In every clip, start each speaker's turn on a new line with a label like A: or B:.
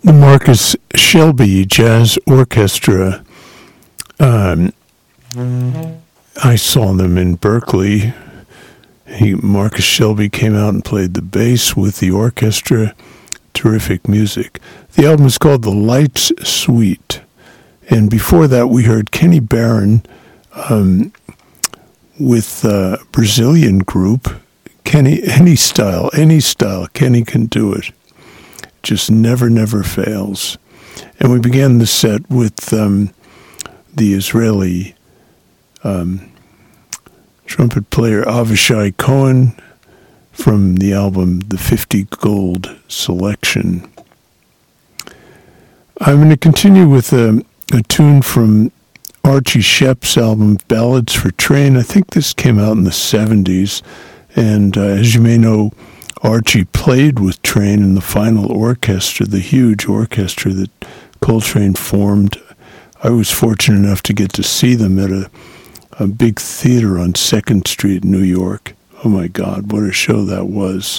A: The Marcus Shelby Jazz Orchestra. I saw them in Berkeley. Marcus Shelby came out and played the bass with the orchestra. Terrific music. The album is called The Lights Suite. And before that, we heard Kenny Barron with a Brazilian group. Kenny, any style, Kenny can do it. Just never fails. And we began the set with the Israeli trumpet player Avishai Cohen from the album The 50 Gold Selection. I'm going to continue with a tune from Archie Shepp's album Ballads for Train. I think this came out in the 70s. And as you may know, Archie played with Train in the final orchestra, the huge orchestra that Coltrane formed. I was fortunate enough to get to see them at a big theater on 2nd Street in New York. Oh my God, what a show that was.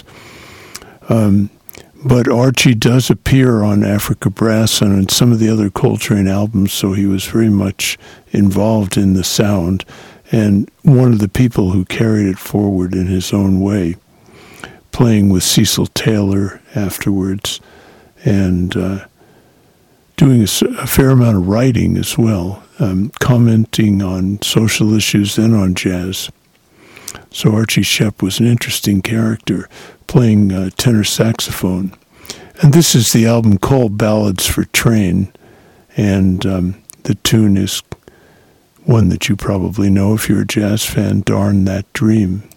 A: But Archie does appear on Africa Brass and on some of the other Coltrane albums, so he was very much involved in the sound and one of the people who carried it forward in his own way, playing with Cecil Taylor afterwards and doing a fair amount of writing as well, commenting on social issues and on jazz. So Archie Shepp was an interesting character, playing tenor saxophone. And this is the album called Ballads for Train, and the tune is one that you probably know if you're a jazz fan, Darn That Dream.